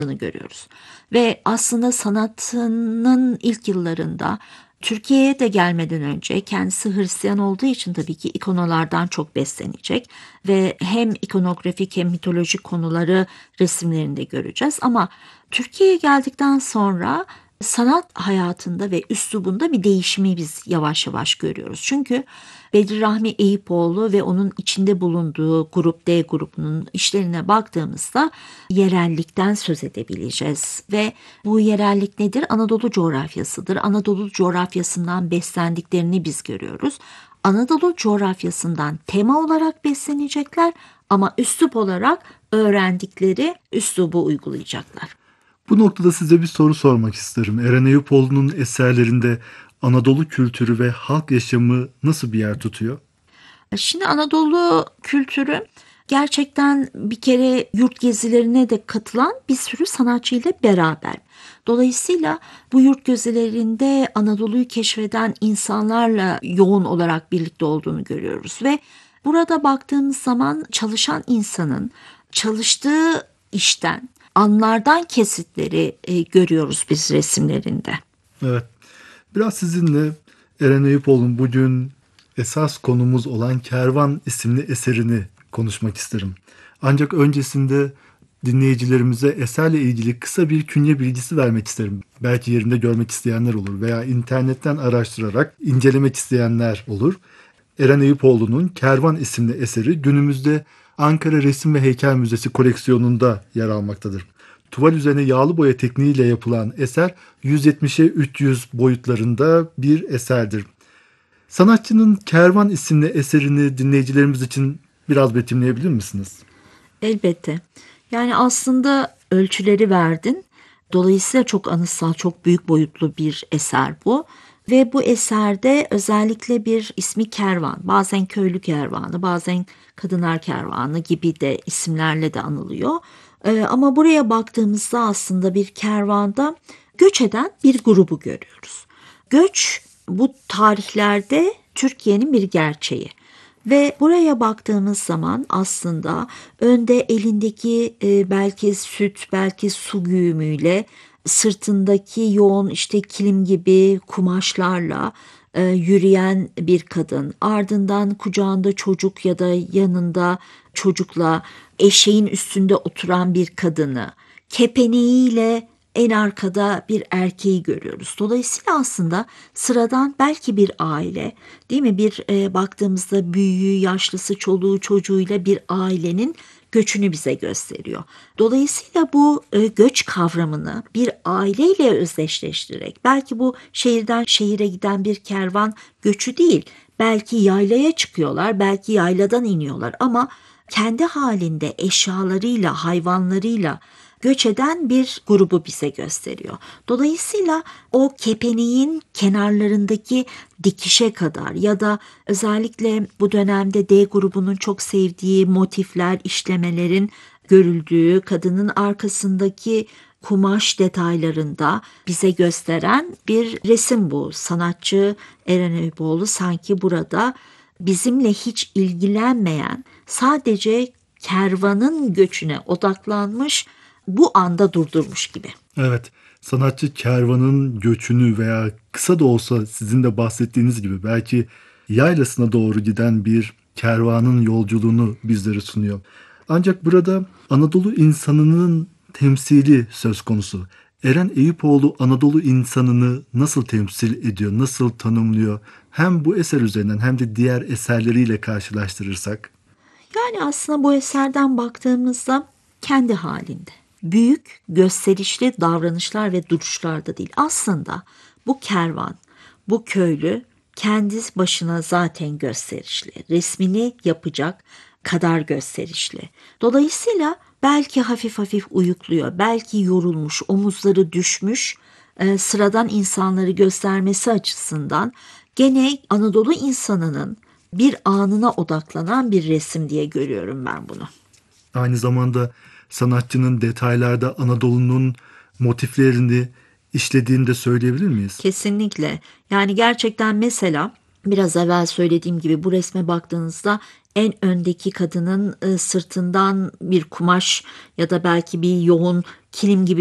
görüyoruz. Ve aslında sanatının ilk yıllarında Türkiye'ye de gelmeden önce kendisi Hristiyan olduğu için tabii ki ikonalardan çok beslenecek ve hem ikonografik hem mitolojik konuları resimlerinde göreceğiz. Ama Türkiye'ye geldikten sonra sanat hayatında ve üslubunda bir değişimi biz yavaş yavaş görüyoruz. Çünkü Bedri Rahmi Eyüpoğlu ve onun içinde bulunduğu grup D grubunun işlerine baktığımızda yerellikten söz edebileceğiz. Ve bu yerellik nedir? Anadolu coğrafyasıdır. Anadolu coğrafyasından beslendiklerini biz görüyoruz. Anadolu coğrafyasından tema olarak beslenecekler ama üslup olarak öğrendikleri üslubu uygulayacaklar. Bu noktada size bir soru sormak isterim. Eren Eyüpoğlu'nun eserlerinde Anadolu kültürü ve halk yaşamı nasıl bir yer tutuyor? Şimdi Anadolu kültürü gerçekten bir kere yurt gezilerine de katılan bir sürü sanatçıyla beraber. Dolayısıyla bu yurt gezilerinde Anadolu'yu keşfeden insanlarla yoğun olarak birlikte olduğunu görüyoruz ve burada baktığımız zaman çalışan insanın çalıştığı işten, anlardan kesitleri görüyoruz biz resimlerinde. Evet. Biraz sizinle Eren Eyüpoğlu'nun bugün esas konumuz olan Kervan isimli eserini konuşmak isterim. Ancak öncesinde dinleyicilerimize eserle ilgili kısa bir künye bilgisi vermek isterim. Belki yerinde görmek isteyenler olur veya internetten araştırarak incelemek isteyenler olur. Eren Eyüpoğlu'nun Kervan isimli eseri günümüzde Ankara Resim ve Heykel Müzesi koleksiyonunda yer almaktadır. Tuval üzerine yağlı boya tekniğiyle yapılan eser 170'e 300 boyutlarında bir eserdir. Sanatçının Kervan isimli eserini dinleyicilerimiz için biraz betimleyebilir misiniz? Elbette. Yani aslında ölçüleri verdin. Dolayısıyla çok anıtsal, çok büyük boyutlu bir eser bu. Ve bu eserde özellikle bir ismi kervan, bazen köylü kervanı, bazen kadınlar kervanı gibi de isimlerle de anılıyor. Ama buraya baktığımızda aslında bir kervanda göç eden bir grubu görüyoruz. Göç bu tarihlerde Türkiye'nin bir gerçeği. Ve buraya baktığımız zaman aslında önde elindeki belki süt, belki su güğümüyle, sırtındaki yoğun işte kilim gibi kumaşlarla yürüyen bir kadın, ardından kucağında çocuk ya da yanında çocukla eşeğin üstünde oturan bir kadını, kepeneğiyle en arkada bir erkeği görüyoruz. Dolayısıyla aslında sıradan belki bir aile, değil mi? Bir baktığımızda büyüğü, yaşlısı, çoluğu, çocuğuyla bir ailenin göçünü bize gösteriyor. Dolayısıyla bu göç kavramını bir aileyle özdeşleştirerek, belki bu şehirden şehire giden bir kervan göçü değil, belki yaylaya çıkıyorlar, belki yayladan iniyorlar ama kendi halinde eşyalarıyla, hayvanlarıyla göç eden bir grubu bize gösteriyor. Dolayısıyla o kepeneğin kenarlarındaki dikişe kadar ya da özellikle bu dönemde D grubunun çok sevdiği motifler, işlemelerin görüldüğü, kadının arkasındaki kumaş detaylarında bize gösteren bir resim bu. Sanatçı Eren Eyüboğlu sanki burada bizimle hiç ilgilenmeyen, sadece kervanın göçüne odaklanmış, bu anda durdurmuş gibi. Evet, sanatçı kervanın göçünü veya kısa da olsa sizin de bahsettiğiniz gibi belki yaylasına doğru giden bir kervanın yolculuğunu bizlere sunuyor. Ancak burada Anadolu insanının temsili söz konusu. Eren Eyüpoğlu Anadolu insanını nasıl temsil ediyor, nasıl tanımlıyor? Hem bu eser üzerinden hem de diğer eserleriyle karşılaştırırsak. Yani aslında bu eserden baktığımızda kendi halinde. Büyük, gösterişli davranışlar ve duruşlarda değil. Aslında bu kervan, bu köylü kendi başına zaten gösterişli. Resmini yapacak kadar gösterişli. Dolayısıyla belki hafif hafif uyukluyor, belki yorulmuş, omuzları düşmüş, sıradan insanları göstermesi açısından gene Anadolu insanının bir anına odaklanan bir resim diye görüyorum ben bunu. Aynı zamanda sanatçının detaylarda Anadolu'nun motiflerini işlediğini de söyleyebilir miyiz? Kesinlikle. Yani gerçekten mesela Biraz evvel söylediğim gibi bu resme baktığınızda en öndeki kadının sırtından bir kumaş ya da belki bir yoğun kilim gibi